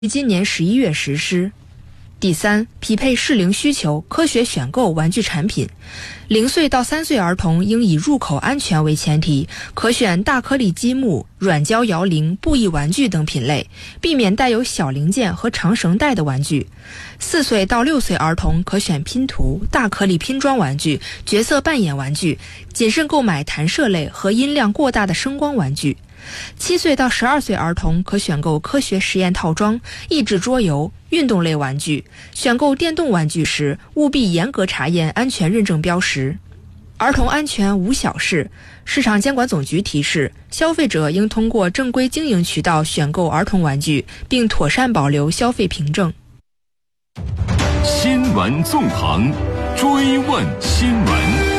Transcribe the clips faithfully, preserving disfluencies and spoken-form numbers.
今年十一月实施。第三，匹配适龄需求，科学选购玩具产品。零岁到三岁儿童应以入口安全为前提，可选大颗粒积木、软胶摇铃、布艺玩具等品类，避免带有小零件和长绳带的玩具。四岁到六岁儿童可选拼图、大颗粒拼装玩具、角色扮演玩具，谨慎购买弹射类和音量过大的声光玩具。七岁到十二岁儿童可选购科学实验套装、益智桌游、运动类玩具。选购电动玩具时，务必严格查验安全认证标识。儿童安全无小事，市场监管总局提示，消费者应通过正规经营渠道选购儿童玩具，并妥善保留消费凭证。 新闻纵横，追问新闻。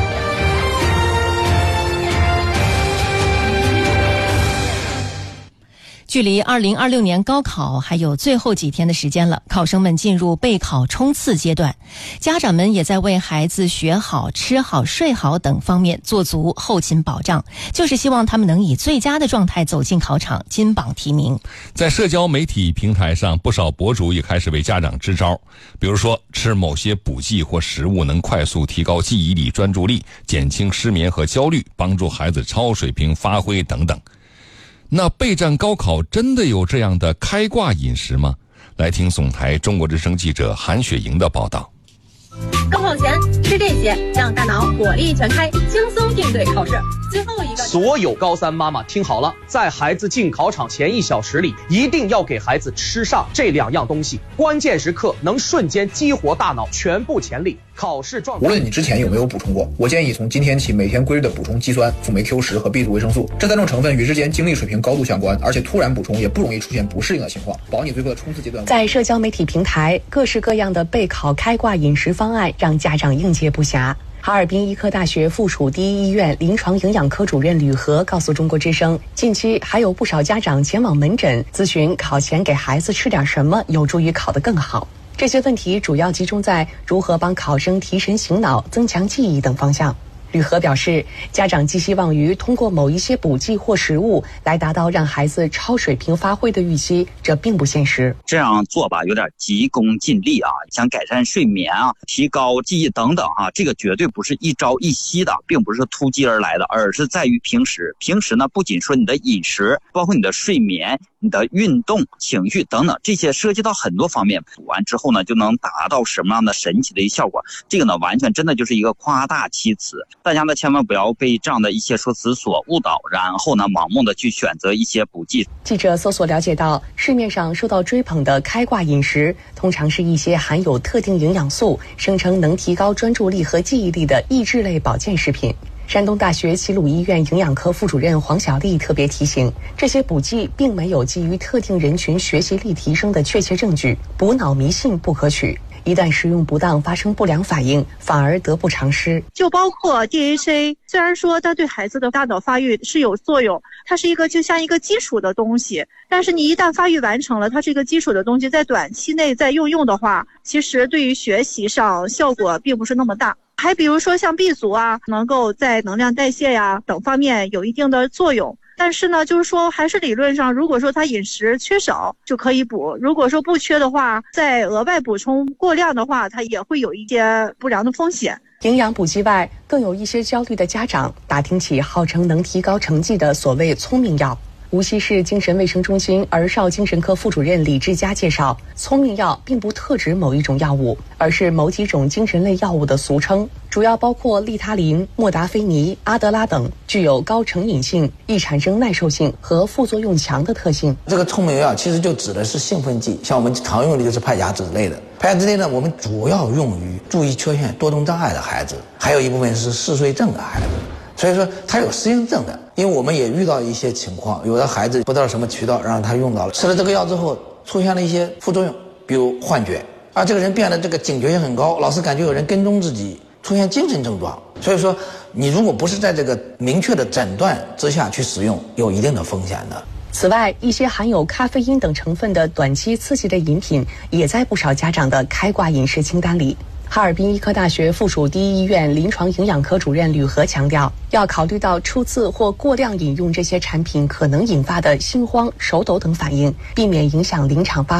距离二零二六年高考还有最后几天的时间了，考生们进入备考冲刺阶段，家长们也在为孩子学好、吃好、睡好等方面做足后勤保障，就是希望他们能以最佳的状态走进考场，金榜题名。 在社交媒体平台上，不少博主也开始为家长支招，比如说吃某些补剂或食物能快速提高记忆力、专注力，减轻失眠和焦虑，帮助孩子超水平发挥等等。那备战高考真的有这样的开挂饮食吗？来听总台中国之声记者韩雪莹的报道。 高考前吃这些，让大脑火力全开，轻松应对考试。最后一个， 所有高三妈妈听好了，在孩子进考场前一小时里，一定要给孩子吃上这两样东西，关键时刻能瞬间激活大脑全部潜力。考试状态， 无论你之前有没有补充过，我建议从今天起每天规律的补充肌酸、辅酶 Q 十和 B 族维生素，这三种成分与日间精力水平高度相关，而且突然补充也不容易出现不适应的情况，保你最后的冲刺阶段。 在社交媒体平台，各式各样的备考开挂饮食方案让家长应接不暇。哈尔滨医科大学附属第一医院临床营养科主任吕和告诉中国之声，近期还有不少家长前往门诊咨询考前给孩子吃点什么有助于考得更好。这些问题主要集中在如何帮考生提神醒脑、增强记忆等方向。吕和表示，家长寄希望于通过某一些补剂或食物来达到让孩子超水平发挥的预期，这并不现实。 这样做吧，有点急功近利啊，想改善睡眠啊，提高记忆等等啊，这个绝对不是一朝一夕的，并不是突击而来的，而是在于平时。平时呢，不仅说你的饮食，包括你的睡眠、你的运动、情绪等等，这些涉及到很多方面，补完之后呢，就能达到什么样的神奇的一个效果？这个呢，完全真的就是一个夸大其词。大家呢，千万不要被这样的一些说辞所误导，然后呢，盲目的去选择一些补剂。 记者搜索了解到，市面上受到追捧的开挂饮食，通常是一些含有特定营养素，声称能提高专注力和记忆力的益智类保健食品。山东大学齐鲁医院营养科副主任黄小丽特别提醒，这些补剂并没有基于特定人群学习力提升的确切证据，补脑迷信不可取。一旦使用不当，发生不良反应，反而得不偿失。 就包括 D H A， 虽然说它对孩子的大脑发育是有作用，它是一个就像一个基础的东西，但是你一旦发育完成了，它是一个基础的东西，在短期内再用用的话，其实对于学习上效果并不是那么大。还比如说像 B 族啊，能够在能量代谢呀等方面有一定的作用。但是呢，就是说还是理论上，如果说他饮食缺少就可以补，如果说不缺的话，再额外补充过量的话，它也会有一些不良的风险。 营养补剂外，更有一些焦虑的家长打听起号称能提高成绩的所谓聪明药。无锡市精神卫生中心儿少精神科副主任李志佳介绍，聪明药并不特指某一种药物，而是某几种精神类药物的俗称，主要包括利他林、莫达菲尼、阿德拉等，具有高成瘾性、易产生耐受性和副作用强的特性。 这个聪明药其实就指的是兴奋剂，像我们常用的就是派甲酯类的。派甲酯类呢，我们主要用于注意缺陷多动障碍的孩子，还有一部分是嗜睡症的孩子。所以说他有适应症的，因为我们也遇到一些情况，有的孩子不知道什么渠道让他用到了，吃了这个药之后出现了一些副作用，比如幻觉，而这个人变得这个警觉性很高，老是感觉有人跟踪自己，出现精神症状。所以说你如果不是在这个明确的诊断之下去使用，有一定的风险的。 此外，一些含有咖啡因等成分的短期刺激类饮品也在不少家长的开挂饮食清单里。 哈尔滨医科大学附属第一医院临床营养科主任吕和强调，要考虑到初次或过量饮用这些产品可能引发的心慌、手抖等反应，避免影响临场发